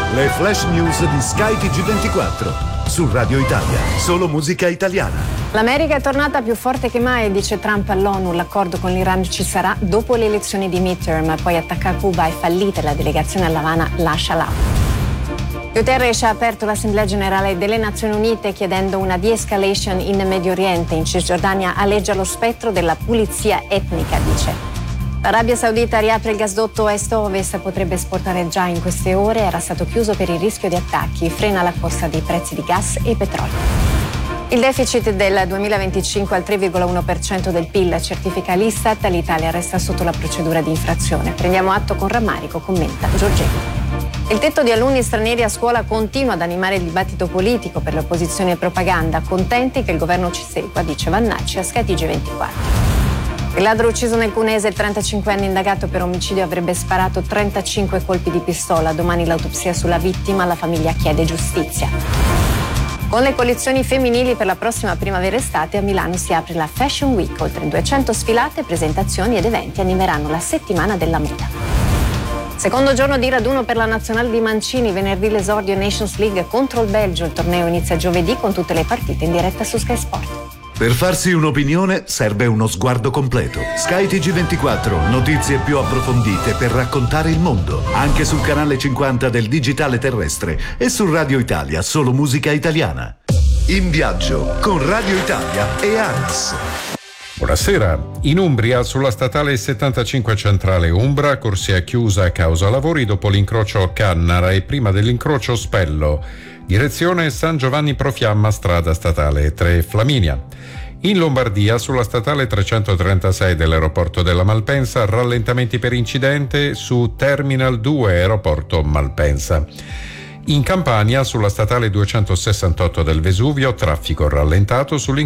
Le flash news di Sky TG24. Su Radio Italia, solo musica italiana. L'America è tornata più forte che mai, dice Trump all'ONU. L'accordo con l'Iran ci sarà dopo le elezioni di midterm. Poi attacca Cuba è fallita e la delegazione a L'Avana lascia l'Aula. Guterres ha aperto l'Assemblea Generale delle Nazioni Unite chiedendo una de-escalation in Medio Oriente. In Cisgiordania aleggia lo spettro della pulizia etnica, dice. L'Arabia Saudita riapre il gasdotto est-ovest, potrebbe esportare già in queste ore, era stato chiuso per il rischio di attacchi, frena la corsa dei prezzi di gas e petrolio. Il deficit del 2025 al 3,1% del PIL, certifica l'Istat, l'Italia resta sotto la procedura di infrazione. Prendiamo atto con rammarico, commenta Giorgetti. Il tetto di alunni stranieri a scuola continua ad animare il dibattito politico per l'opposizione e propaganda. Contenti che il governo ci segua, dice Vannacci a Sky TG24. Il ladro ucciso nel Cuneese, il 35enne indagato per omicidio, avrebbe sparato 35 colpi di pistola. Domani l'autopsia sulla vittima, la famiglia chiede giustizia. Con le collezioni femminili per la prossima primavera-estate a Milano si apre la Fashion Week. Oltre 200 sfilate, presentazioni ed eventi animeranno la settimana della moda. Secondo giorno di raduno per la nazionale di Mancini, venerdì l'esordio Nations League contro il Belgio. Il torneo inizia giovedì con tutte le partite in diretta su Sky Sport. Per farsi un'opinione serve uno sguardo completo. Sky TG24, notizie più approfondite per raccontare il mondo. Anche sul canale 50 del digitale terrestre e su Radio Italia, solo musica italiana. In viaggio con Radio Italia e ANAS. Buonasera. In Umbria, sulla statale 75 centrale Umbra, corsia chiusa a causa lavori dopo l'incrocio Cannara e prima dell'incrocio Spello. Direzione San Giovanni Profiamma, strada statale 3 Flaminia. In Lombardia, sulla statale 336 dell'aeroporto della Malpensa, rallentamenti per incidente su Terminal 2 aeroporto Malpensa. In Campania, sulla statale 268 del Vesuvio, traffico rallentato sull'incontro